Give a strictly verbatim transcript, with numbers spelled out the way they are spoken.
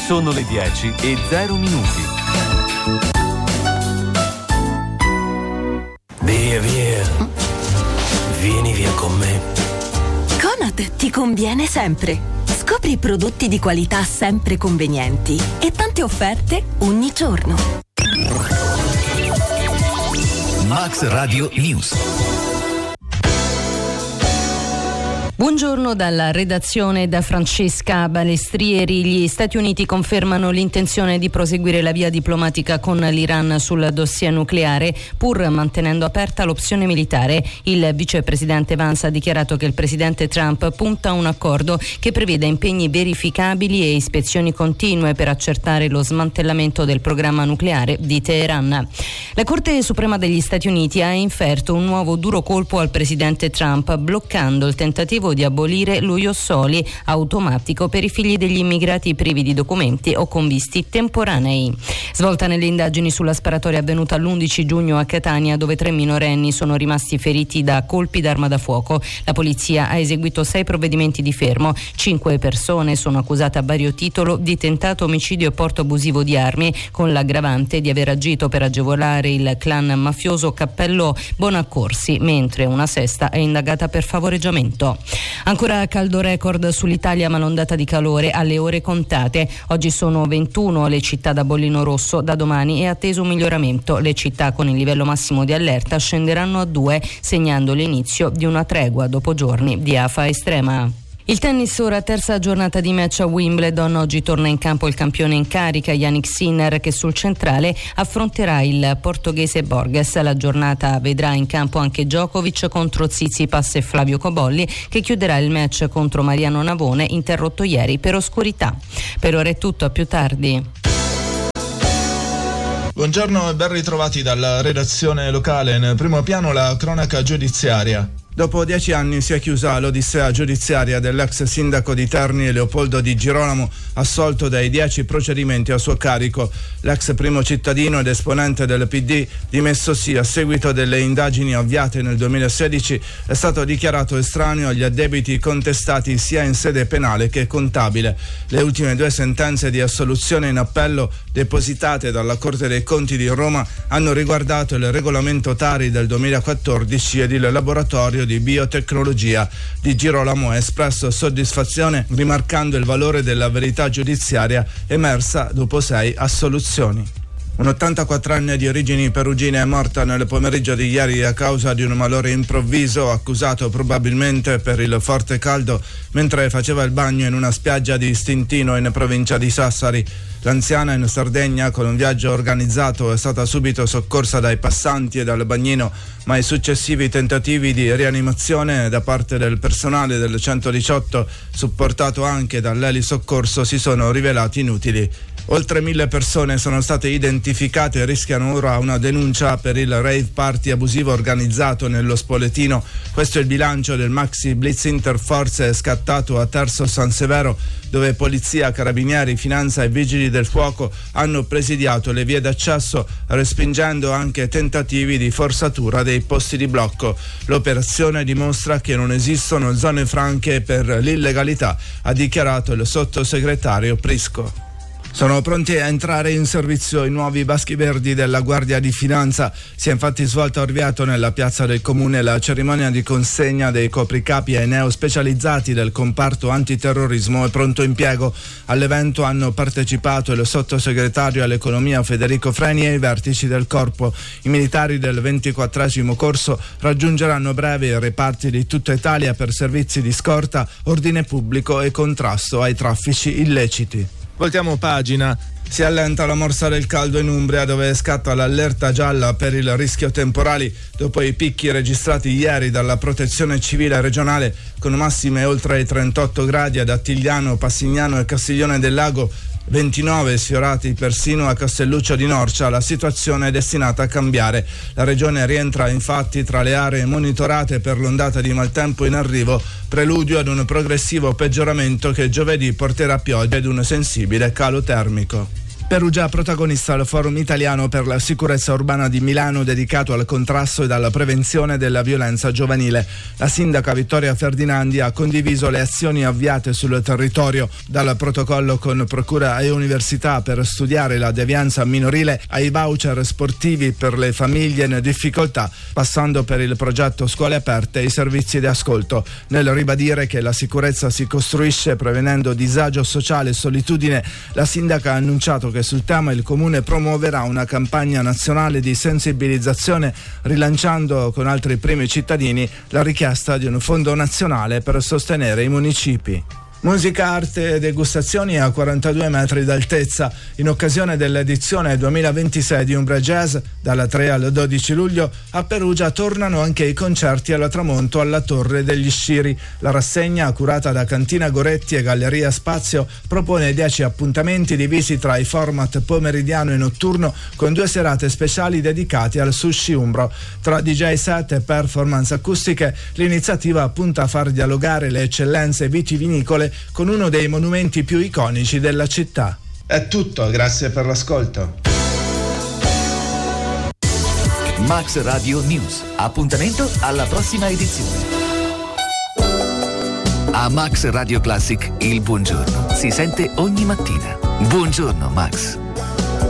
Sono le dieci e zero minuti. Via, via. Vieni via con me. Conad ti conviene sempre. Scopri prodotti di qualità sempre convenienti e tante offerte ogni giorno. Max Radio News. Buongiorno dalla redazione da Francesca Balestrieri. Gli Stati Uniti confermano l'intenzione di proseguire la via diplomatica con l'Iran sul dossier nucleare, pur mantenendo aperta l'opzione militare. Il vicepresidente Vance ha dichiarato che il presidente Trump punta a un accordo che preveda impegni verificabili e ispezioni continue per accertare lo smantellamento del programma nucleare di Teheran. La Corte Suprema degli Stati Uniti ha inferto un nuovo duro colpo al presidente Trump, bloccando il tentativo di abolire lo Ius Soli automatico per i figli degli immigrati privi di documenti o con visti temporanei. Svolta nelle indagini sulla sparatoria avvenuta l'undici giugno a Catania, dove tre minorenni sono rimasti feriti da colpi d'arma da fuoco. La polizia ha eseguito sei provvedimenti di fermo. Cinque persone sono accusate a vario titolo di tentato omicidio e porto abusivo di armi, con l'aggravante di aver agito per agevolare il clan mafioso Cappello Bonaccorsi, mentre una sesta è indagata per favoreggiamento. Ancora caldo record sull'Italia, ma l'ondata di calore alle ore contate. Oggi sono ventuno le città da bollino rosso, da domani è atteso un miglioramento. Le città con il livello massimo di allerta scenderanno a due, segnando l'inizio di una tregua dopo giorni di afa estrema. Il tennis ora, terza giornata di match a Wimbledon. Oggi torna in campo il campione in carica Jannik Sinner, che sul centrale affronterà il portoghese Borges. La giornata vedrà in campo anche Djokovic contro Tsitsipas e Flavio Cobolli, che chiuderà il match contro Mariano Navone, interrotto ieri per oscurità. Per ora è tutto, a più tardi. Buongiorno e ben ritrovati dalla redazione locale. Nel primo piano la cronaca giudiziaria. Dopo dieci anni si è chiusa l'odissea giudiziaria dell'ex sindaco di Terni Leopoldo Di Girolamo, assolto dai dieci procedimenti a suo carico. L'ex primo cittadino ed esponente del P D, dimessosi a seguito delle indagini avviate nel duemilasedici, è stato dichiarato estraneo agli addebiti contestati sia in sede penale che contabile. Le ultime due sentenze di assoluzione in appello depositate dalla Corte dei Conti di Roma hanno riguardato il regolamento Tari del duemilaquattordici ed il laboratorio di biotecnologia. Di Girolamo ha espresso soddisfazione, rimarcando il valore della verità giudiziaria emersa dopo sei assoluzioni. Un ottantaquattrenne di origini perugine è morta nel pomeriggio di ieri a causa di un malore improvviso, accusato probabilmente per il forte caldo mentre faceva il bagno in una spiaggia di Stintino in provincia di Sassari. L'anziana, in Sardegna, con un viaggio organizzato, è stata subito soccorsa dai passanti e dal bagnino, ma i successivi tentativi di rianimazione da parte del personale del centodiciotto, supportato anche dall'elisoccorso, si sono rivelati inutili. Oltre mille persone sono state identificate e rischiano ora una denuncia per il rave party abusivo organizzato nello Spoletino. Questo è il bilancio del maxi blitz interforze scattato a Terzo San Severo, dove polizia, carabinieri, finanza e vigili del fuoco hanno presidiato le vie d'accesso, respingendo anche tentativi di forzatura dei posti di blocco. L'operazione dimostra che non esistono zone franche per l'illegalità, ha dichiarato il sottosegretario Prisco. Sono pronti a entrare in servizio i nuovi baschi verdi della Guardia di Finanza. Si è infatti svolta a Orvieto, nella piazza del comune, la cerimonia di consegna dei copricapi ai neospecializzati del comparto antiterrorismo e pronto impiego. All'evento hanno partecipato il sottosegretario all'economia Federico Freni e i vertici del corpo. I militari del ventiquattresimo corso raggiungeranno a breve i reparti di tutta Italia per servizi di scorta, ordine pubblico e contrasto ai traffici illeciti. Voltiamo pagina. Si allenta la morsa del caldo in Umbria, dove scatta l'allerta gialla per il rischio temporali dopo i picchi registrati ieri dalla Protezione Civile regionale, con massime oltre i trentotto gradi ad Attigliano, Passignano e Castiglione del Lago, ventinove sfiorati persino a Castelluccio di Norcia. La situazione è destinata a cambiare. La regione rientra infatti tra le aree monitorate per l'ondata di maltempo in arrivo, preludio ad un progressivo peggioramento che giovedì porterà pioggia ed un sensibile calo termico. Perugia protagonista al Forum Italiano per la Sicurezza Urbana di Milano dedicato al contrasto e alla prevenzione della violenza giovanile. La sindaca Vittoria Ferdinandi ha condiviso le azioni avviate sul territorio, dal protocollo con procura e università per studiare la devianza minorile ai voucher sportivi per le famiglie in difficoltà, passando per il progetto Scuole Aperte e i servizi di ascolto. Nel ribadire che la sicurezza si costruisce prevenendo disagio sociale e solitudine, la sindaca ha annunciato che sul tema il Comune promuoverà una campagna nazionale di sensibilizzazione, rilanciando con altri primi cittadini la richiesta di un fondo nazionale per sostenere i municipi. Musica, arte e degustazioni a quarantadue metri d'altezza. In occasione dell'edizione duemilaventisei di Umbria Jazz, dal tre al dodici luglio, a Perugia tornano anche i concerti alla Tramonto alla Torre degli Sciri. La rassegna, curata da Cantina Goretti e Galleria Spazio, propone dieci appuntamenti divisi tra i format pomeridiano e notturno, con due serate speciali dedicate al sushi umbro. Tra D J set e performance acustiche, l'iniziativa punta a far dialogare le eccellenze vitivinicole con uno dei monumenti più iconici della città. È tutto, grazie per l'ascolto. Max Radio News. Appuntamento alla prossima edizione. A Max Radio Classic il buongiorno si sente ogni mattina. Buongiorno Max.